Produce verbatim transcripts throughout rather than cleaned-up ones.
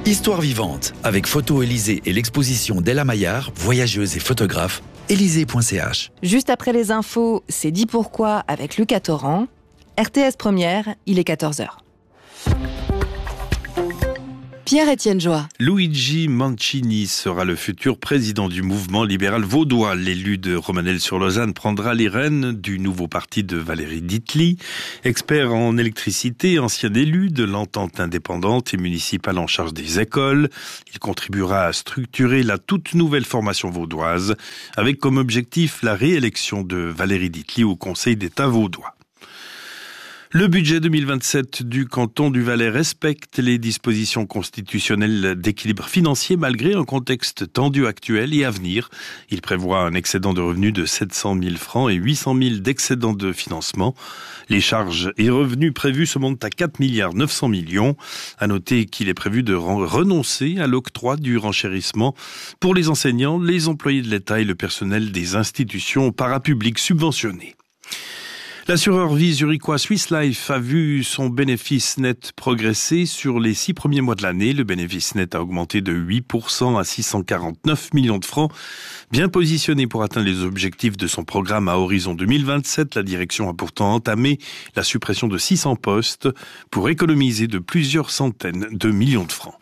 Histoire vivante, avec Photo Élysée et l'exposition d'Ella Maillard, voyageuse et photographe, élysée point c h. Juste après les infos, c'est dit pourquoi avec Lucas Torrent. R T S Première, il est quatorze heures. Pierre-Étienne Joie. Luigi Mancini sera le futur président du mouvement libéral vaudois. L'élu de Romanel-sur-Lausanne prendra les rênes du nouveau parti de Valérie Ditli. Expert en électricité, ancien élu de l'entente indépendante et municipale en charge des écoles, il contribuera à structurer la toute nouvelle formation vaudoise avec comme objectif la réélection de Valérie Ditli au Conseil d'État vaudois. Le budget deux mille vingt-sept du canton du Valais respecte les dispositions constitutionnelles d'équilibre financier malgré un contexte tendu actuel et à venir. Il prévoit un excédent de revenus de sept cent mille francs et huit cent mille d'excédent de financement. Les charges et revenus prévus se montent à quatre milliards neuf cents millions. À noter qu'il est prévu de renoncer à l'octroi du renchérissement pour les enseignants, les employés de l'État et le personnel des institutions parapubliques subventionnées. L'assureur vie zurichois Swiss Life a vu son bénéfice net progresser sur les six premiers mois de l'année. Le bénéfice net a augmenté de huit pour cent à six cent quarante-neuf millions de francs. Bien positionné pour atteindre les objectifs de son programme à horizon deux mille vingt-sept, la direction a pourtant entamé la suppression de six cents postes pour économiser de plusieurs centaines de millions de francs.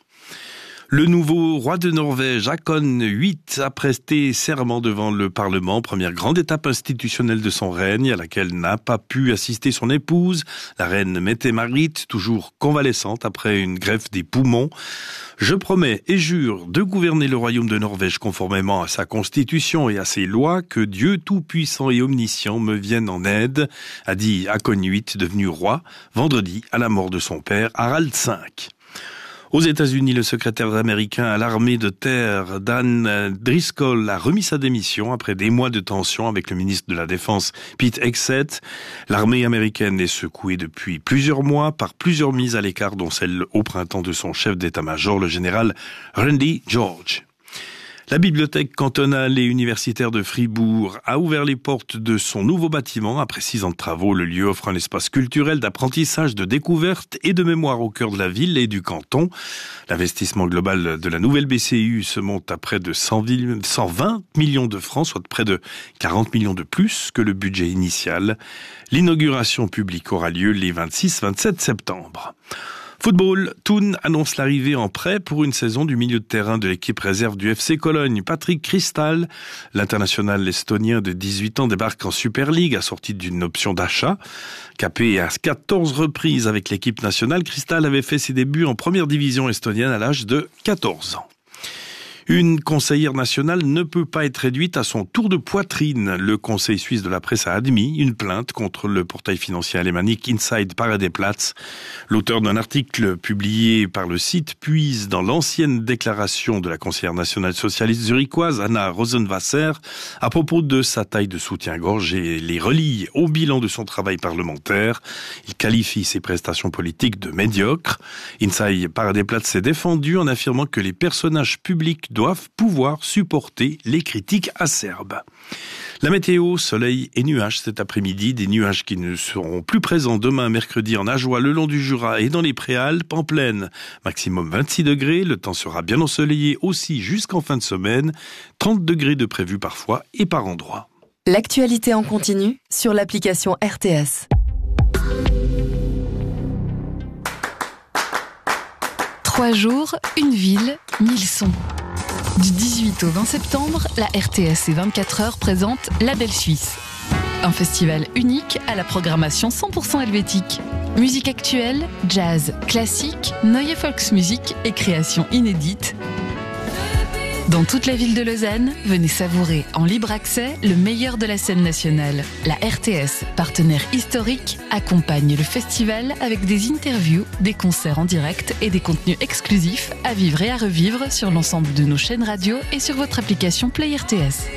Le nouveau roi de Norvège, Haakon huit, a presté serment devant le Parlement, première grande étape institutionnelle de son règne, à laquelle n'a pas pu assister son épouse, la reine Mette-Marit, toujours convalescente après une greffe des poumons. Je promets et jure de gouverner le royaume de Norvège conformément à sa constitution et à ses lois, que Dieu tout-puissant et omniscient me vienne en aide, a dit Haakon huit, devenu roi, vendredi, à la mort de son père, Harald cinq. Aux États-Unis, le secrétaire américain à l'armée de terre, Dan Driscoll, a remis sa démission après des mois de tension avec le ministre de la Défense, Pete Hegseth. L'armée américaine est secouée depuis plusieurs mois par plusieurs mises à l'écart, dont celle au printemps de son chef d'état-major, le général Randy George. La bibliothèque cantonale et universitaire de Fribourg a ouvert les portes de son nouveau bâtiment. Après six ans de travaux, le lieu offre un espace culturel d'apprentissage, de découverte et de mémoire au cœur de la ville et du canton. L'investissement global de la nouvelle B C U se monte à près de cent vingt millions de francs, soit près de quarante millions de plus que le budget initial. L'inauguration publique aura lieu les vingt-six vingt-sept septembre. Football, Thun annonce l'arrivée en prêt pour une saison du milieu de terrain de l'équipe réserve du F C Cologne. Patrick Kristal, l'international estonien de dix-huit ans, débarque en Super League assorti d'une option d'achat. Capé à quatorze reprises avec l'équipe nationale, Kristal avait fait ses débuts en première division estonienne à l'âge de quatorze ans. Une conseillère nationale ne peut pas être réduite à son tour de poitrine. Le Conseil suisse de la presse a admis une plainte contre le portail financier alémanique Inside Paradeplatz. L'auteur d'un article publié par le site puise dans l'ancienne déclaration de la conseillère nationale socialiste zurichoise Anna Rosenwasser à propos de sa taille de soutien-gorge et les relie au bilan de son travail parlementaire. Il qualifie ses prestations politiques de médiocres. Inside Paradeplatz s'est défendu en affirmant que les personnages publics doivent pouvoir supporter les critiques acerbes. La météo, soleil et nuages cet après-midi, des nuages qui ne seront plus présents demain mercredi en Ajoie, le long du Jura et dans les Préalpes, en plaine. Maximum vingt-six degrés, le temps sera bien ensoleillé aussi jusqu'en fin de semaine, trente degrés de prévu parfois et par endroits. L'actualité en continu sur l'application R T S. Trois jours, une ville, mille sons. Du dix-huit au vingt septembre, la R T S et vingt-quatre heures présente La Belle Suisse. Un festival unique à la programmation cent pour cent helvétique. Musique actuelle, jazz, classique, Neue Volksmusik et créations inédites. Dans toute la ville de Lausanne, venez savourer en libre accès le meilleur de la scène nationale. La R T S, partenaire historique, accompagne le festival avec des interviews, des concerts en direct et des contenus exclusifs à vivre et à revivre sur l'ensemble de nos chaînes radio et sur votre application Play R T S.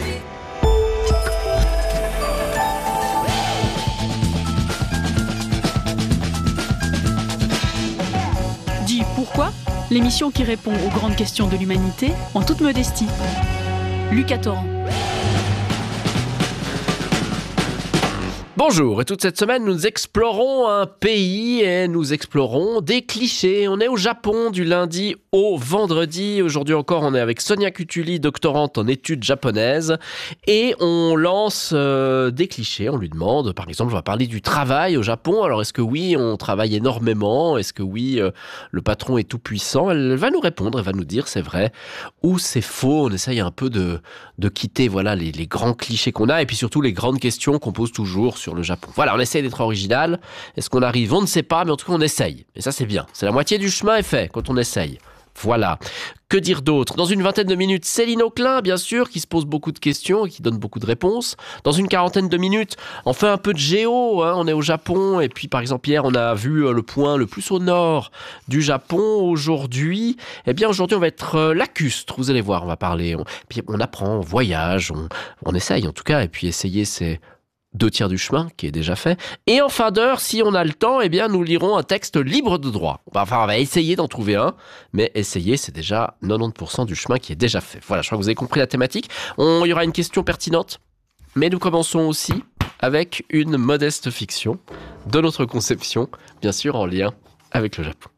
Dis pourquoi ? L'émission qui répond aux grandes questions de l'humanité en toute modestie. Lucas Torrent. Bonjour, et toute cette semaine, nous explorons un pays et nous explorons des clichés. On est au Japon du lundi au vendredi. Aujourd'hui encore, on est avec Sonia Cutuli, doctorante en études japonaises. Et on lance euh, des clichés. On lui demande, par exemple, on va parler du travail au Japon. Alors, est-ce que oui, on travaille énormément? Est-ce que oui, euh, le patron est tout puissant? Elle va nous répondre, elle va nous dire c'est vrai ou c'est faux. On essaye un peu de, de quitter voilà, les, les grands clichés qu'on a et puis surtout les grandes questions qu'on pose toujours sur le Japon. Voilà, on essaye d'être original. Est-ce qu'on arrive? On ne sait pas, mais en tout cas, on essaye. Et ça, c'est bien. C'est la moitié du chemin est fait quand on essaye. Voilà. Que dire d'autre? Dans une vingtaine de minutes, Céline Auclin, bien sûr, qui se pose beaucoup de questions et qui donne beaucoup de réponses. Dans une quarantaine de minutes, on fait un peu de géo. Hein. On est au Japon. Et puis, par exemple, hier, on a vu le point le plus au nord du Japon. Aujourd'hui, eh bien, aujourd'hui, on va être euh, lacustre. Vous allez voir, on va parler. On, puis, on apprend, on voyage, on, on essaye, en tout cas. Et puis, essayer, c'est deux tiers du chemin qui est déjà fait. Et en fin d'heure, si on a le temps, eh bien, nous lirons un texte libre de droit. Enfin, on va essayer d'en trouver un, mais essayer, c'est déjà quatre-vingt-dix pour cent du chemin qui est déjà fait. Voilà, je crois que vous avez compris la thématique. On, il y aura une question pertinente, mais nous commençons aussi avec une modeste fiction de notre conception, bien sûr en lien avec le Japon.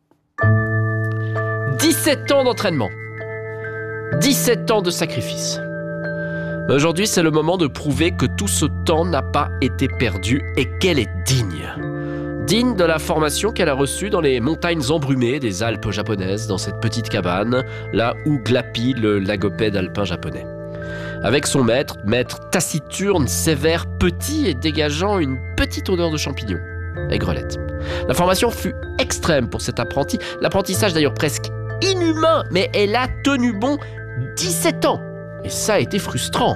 dix-sept ans d'entraînement. dix-sept ans de sacrifice. Mais aujourd'hui, c'est le moment de prouver que tout ce temps n'a pas été perdu et qu'elle est digne. Digne de la formation qu'elle a reçue dans les montagnes embrumées des Alpes japonaises, dans cette petite cabane, là où glapit le lagopède alpin japonais. Avec son maître, maître taciturne, sévère, petit et dégageant une petite odeur de champignons. Aigrelette. La formation fut extrême pour cet apprenti, l'apprentissage d'ailleurs presque inhumain, mais elle a tenu bon dix-sept ans. Et ça a été frustrant.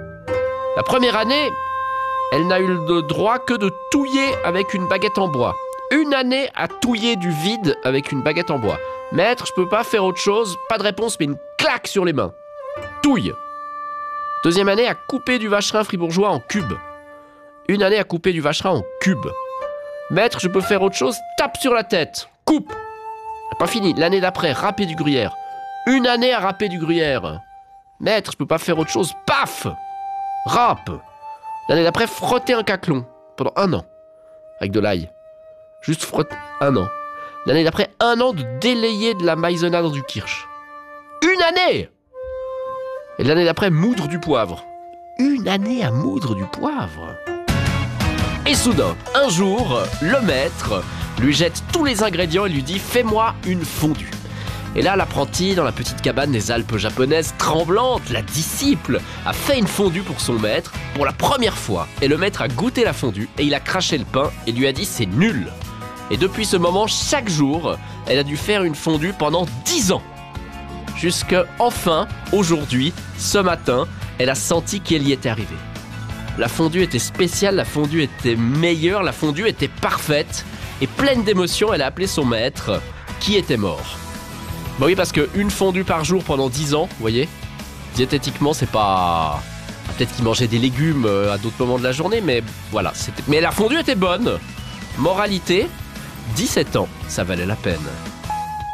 La première année, elle n'a eu le droit que de touiller avec une baguette en bois. Une année à touiller du vide avec une baguette en bois. Maître, je peux pas faire autre chose, pas de réponse, mais une claque sur les mains. Touille. Deuxième année à couper du vacherin fribourgeois en cube. Une année à couper du vacherin en cube. Maître, je peux faire autre chose, tape sur la tête. Coupe. Pas fini. L'année d'après, râper du gruyère. Une année à râper du gruyère. Maître, je peux pas faire autre chose. Paf! Râpe! L'année d'après, frotter un caclon. Pendant un an. Avec de l'ail. Juste frotter un an. L'année d'après, un an de délayer de la maïzena dans du kirsch. Une année! Et l'année d'après, moudre du poivre. Une année à moudre du poivre. Et soudain, un jour, le maître lui jette tous les ingrédients et lui dit « Fais-moi une fondue ». Et là, l'apprenti, dans la petite cabane des Alpes japonaises, tremblante, la disciple, a fait une fondue pour son maître pour la première fois. Et le maître a goûté la fondue et il a craché le pain et lui a dit « c'est nul ». Et depuis ce moment, chaque jour, elle a dû faire une fondue pendant dix ans. Jusqu'à enfin, aujourd'hui, ce matin, elle a senti qu'elle y était arrivée. La fondue était spéciale, la fondue était meilleure, la fondue était parfaite. Et pleine d'émotions, elle a appelé son maître, qui était mort. Bah oui, parce qu'une fondue par jour pendant dix ans, vous voyez, diététiquement, c'est pas... Peut-être qu'il mangeait des légumes à d'autres moments de la journée, mais voilà. C'était... Mais la fondue était bonne. Moralité, dix-sept ans, ça valait la peine.